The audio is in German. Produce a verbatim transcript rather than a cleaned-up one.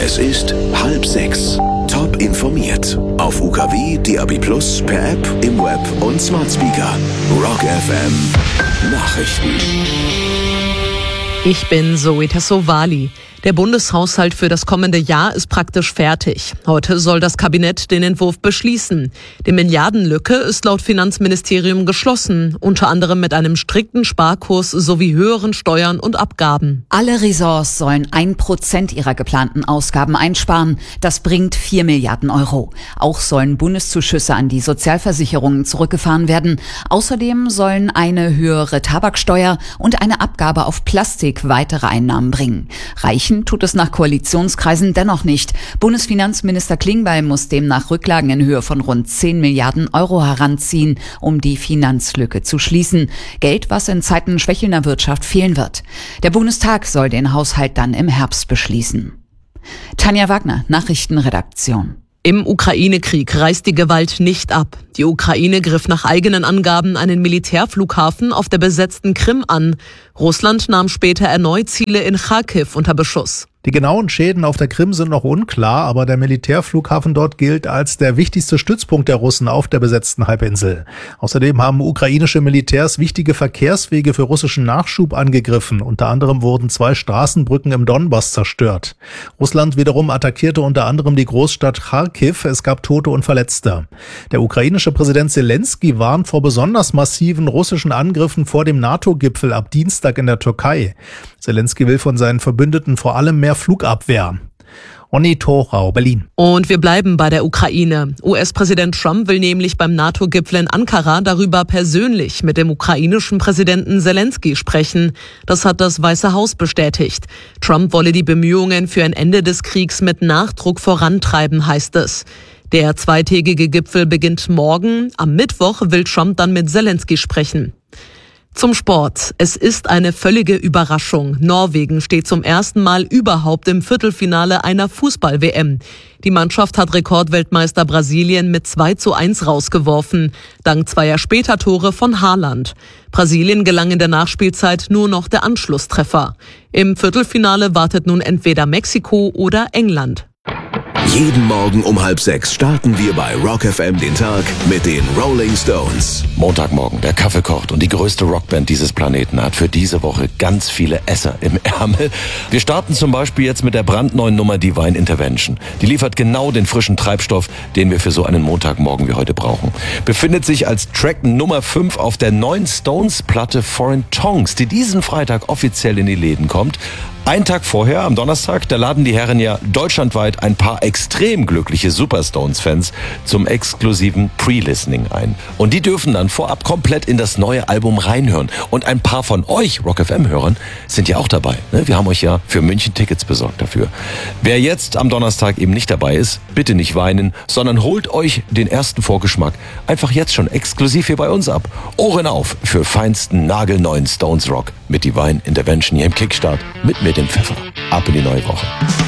Es ist halb sechs. Top informiert. Auf U K W, D A B Plus, per App, im Web und Smart Speaker. Rock F M. Nachrichten. Ich bin Zoe Tassovali. Der Bundeshaushalt für das kommende Jahr ist praktisch fertig. Heute soll das Kabinett den Entwurf beschließen. Die Milliardenlücke ist laut Finanzministerium geschlossen, unter anderem mit einem strikten Sparkurs sowie höheren Steuern und Abgaben. Alle Ressorts sollen ein Prozent ihrer geplanten Ausgaben einsparen. Das bringt vier Milliarden Euro. Auch sollen Bundeszuschüsse an die Sozialversicherungen zurückgefahren werden. Außerdem sollen eine höhere Tabaksteuer und eine Abgabe auf Plastik weitere Einnahmen bringen. Reichen tut es nach Koalitionskreisen dennoch nicht. Bundesfinanzminister Klingbeil muss demnach Rücklagen in Höhe von rund zehn Milliarden Euro heranziehen, um die Finanzlücke zu schließen. Geld, was in Zeiten schwächelnder Wirtschaft fehlen wird. Der Bundestag soll den Haushalt dann im Herbst beschließen. Tanja Wagner, Nachrichtenredaktion. Im Ukraine-Krieg reißt die Gewalt nicht ab. Die Ukraine griff nach eigenen Angaben einen Militärflughafen auf der besetzten Krim an. Russland nahm später erneut Ziele in Charkiw unter Beschuss. Die genauen Schäden auf der Krim sind noch unklar, aber der Militärflughafen dort gilt als der wichtigste Stützpunkt der Russen auf der besetzten Halbinsel. Außerdem haben ukrainische Militärs wichtige Verkehrswege für russischen Nachschub angegriffen. Unter anderem wurden zwei Straßenbrücken im Donbass zerstört. Russland wiederum attackierte unter anderem die Großstadt Charkiw. Es gab Tote und Verletzte. Der ukrainische Präsident Zelensky warnt vor besonders massiven russischen Angriffen vor dem NATO-Gipfel ab Dienstag in der Türkei. Zelensky will von seinen Verbündeten vor allem mehr Flugabwehr. Onni Thorau, Berlin. Und wir bleiben bei der Ukraine. U S-Präsident Trump will nämlich beim NATO-Gipfel in Ankara darüber persönlich mit dem ukrainischen Präsidenten Zelensky sprechen. Das hat das Weiße Haus bestätigt. Trump wolle die Bemühungen für ein Ende des Kriegs mit Nachdruck vorantreiben, heißt es. Der zweitägige Gipfel beginnt morgen. Am Mittwoch will Trump dann mit Zelensky sprechen. Zum Sport. Es ist eine völlige Überraschung. Norwegen steht zum ersten Mal überhaupt im Viertelfinale einer Fußball-W M. Die Mannschaft hat Rekordweltmeister Brasilien mit zwei zu eins rausgeworfen, dank zweier Spätertore von Haaland. Brasilien gelang in der Nachspielzeit nur noch der Anschlusstreffer. Im Viertelfinale wartet nun entweder Mexiko oder England. Jeden Morgen um halb sechs starten wir bei Rock F M den Tag mit den Rolling Stones. Montagmorgen, der Kaffee kocht und die größte Rockband dieses Planeten hat für diese Woche ganz viele Esser im Ärmel. Wir starten zum Beispiel jetzt mit der brandneuen Nummer Divine Intervention. Die liefert genau den frischen Treibstoff, den wir für so einen Montagmorgen wie heute brauchen. Befindet sich als Track Nummer fünf auf der neuen Stones-Platte Foreign Tongues, die diesen Freitag offiziell in die Läden kommt. Ein Tag vorher, am Donnerstag, da laden die Herren ja deutschlandweit ein paar extrem glückliche Superstones-Fans zum exklusiven Pre-Listening ein. Und die dürfen dann vorab komplett in das neue Album reinhören. Und ein paar von euch Rock F M-Hörern sind ja auch dabei. Wir haben euch ja für München Tickets besorgt dafür. Wer jetzt am Donnerstag eben nicht dabei ist, bitte nicht weinen, sondern holt euch den ersten Vorgeschmack einfach jetzt schon exklusiv hier bei uns ab. Ohren auf für feinsten, nagelneuen Stones Rock mit Divine Intervention hier im Kickstart mit mir, dem Pfeffer. Ab in die neue Woche.